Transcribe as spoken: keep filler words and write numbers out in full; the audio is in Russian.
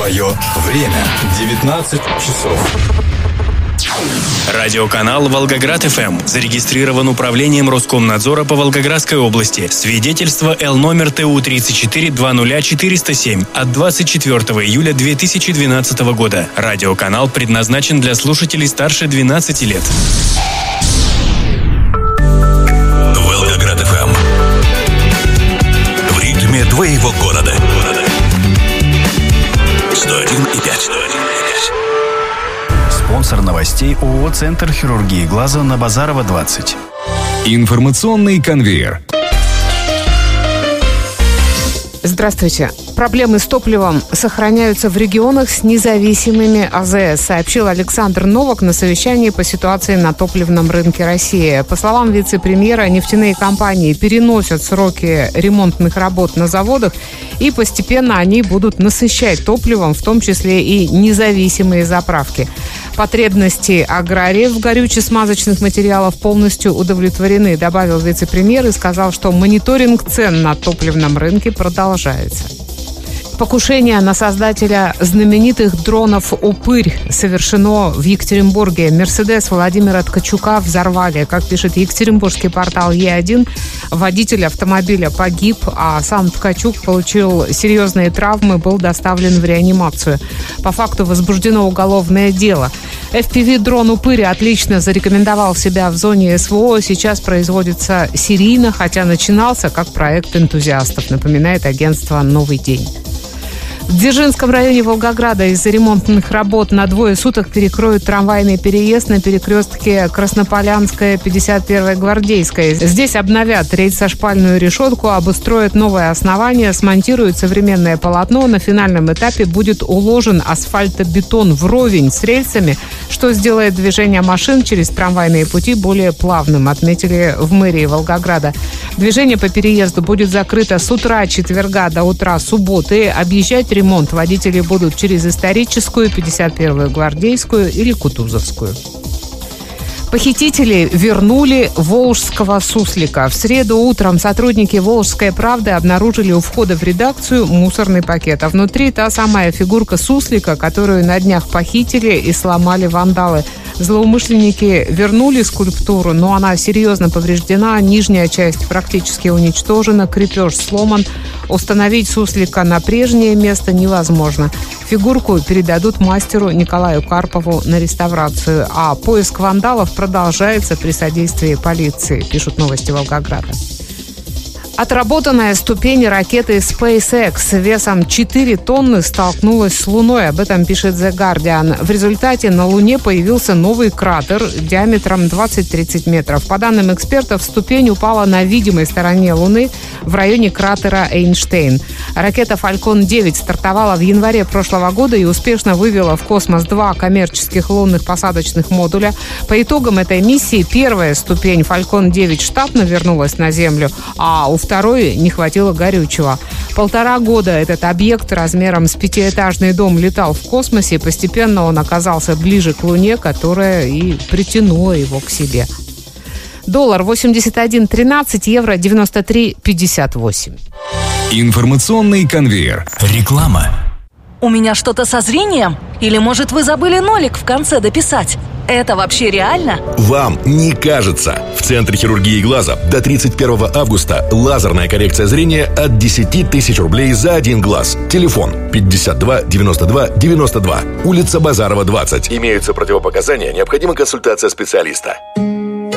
Твое время. девятнадцать часов. Радиоканал «Волгоград-ФМ» зарегистрирован управлением Роскомнадзора по Волгоградской области. Свидетельство Л номер Т У тридцать четыре двадцать ноль четыреста семь от двадцать четвёртого июля две тысячи двенадцатого года. Радиоканал предназначен для слушателей старше двенадцати лет. Волгоград-ФМ. В ритме твоего города. сто один и пять. Спонсор новостей ООО «Центр хирургии глаза» на Базарова, двадцать. Информационный конвейер. Здравствуйте. Проблемы с топливом сохраняются в регионах с независимыми А Зэ Эс, сообщил Александр Новак на совещании по ситуации на топливном рынке России. По словам вице-премьера, нефтяные компании переносят сроки ремонтных работ на заводах, и постепенно они будут насыщать топливом, в том числе и независимые заправки. Потребности аграриев в горюче-смазочных материалах полностью удовлетворены, добавил вице-премьер и сказал, что мониторинг цен на топливном рынке продолжается. Покушение на создателя знаменитых дронов «Упырь» совершено в Екатеринбурге. «Мерседес» Владимира Ткачука взорвали. Как пишет екатеринбургский портал Е один, водитель автомобиля погиб, а сам Ткачук получил серьезные травмы, был доставлен в реанимацию. По факту возбуждено уголовное дело. эф пи ви-дрон «Упырь» отлично зарекомендовал себя в зоне эс вэ о. Сейчас производится серийно, хотя начинался как проект энтузиастов, напоминает агентство «Новый день». В Дзержинском районе Волгограда из-за ремонтных работ на двое суток перекроют трамвайный переезд на перекрестке Краснополянская, пятьдесят первая Гвардейская. Здесь обновят рельсошпальную решетку, обустроят новое основание, смонтируют современное полотно. На финальном этапе будет уложен асфальтобетон вровень с рельсами, что сделает движение машин через трамвайные пути более плавным, отметили в мэрии Волгограда. Движение по переезду будет закрыто с утра четверга до утра субботы. Объезжать ремонт водители будут через Историческую, пятьдесят первую Гвардейскую или Кутузовскую. Похитители вернули волжского суслика. В среду утром сотрудники «Волжской правды» обнаружили у входа в редакцию мусорный пакет. А внутри та самая фигурка суслика, которую на днях похитили и сломали вандалы. Злоумышленники вернули скульптуру, но она серьезно повреждена, нижняя часть практически уничтожена, крепеж сломан. Установить суслика на прежнее место невозможно. Фигурку передадут мастеру Николаю Карпову на реставрацию, а поиск вандалов продолжается при содействии полиции, пишут новости Волгограда. Отработанная ступень ракеты SpaceX весом четыре тонны столкнулась с Луной. Об этом пишет The Guardian. В результате на Луне появился новый кратер диаметром двадцать-тридцать метров. По данным экспертов, ступень упала на видимой стороне Луны в районе кратера Эйнштейн. Ракета Falcon девять стартовала в январе прошлого года и успешно вывела в космос два коммерческих лунных посадочных модуля. По итогам этой миссии первая ступень Falcon девять штатно вернулась на Землю, а у второй не хватило горючего. Полтора года этот объект размером с пятиэтажный дом летал в космосе, и постепенно он оказался ближе к Луне, которая и притянула его к себе. Доллар восемьдесят один тринадцать, евро девяносто три пятьдесят восемь. Информационный конвейер. Реклама. У меня что-то со зрением? Или, может, вы забыли нолик в конце дописать? Это вообще реально? Вам не кажется. В Центре хирургии глаза до тридцать первого августа лазерная коррекция зрения от десять тысяч рублей за один глаз. Телефон пятьдесят два девяносто два девяносто два. Улица Базарова, двадцать. Имеются противопоказания, необходима консультация специалиста.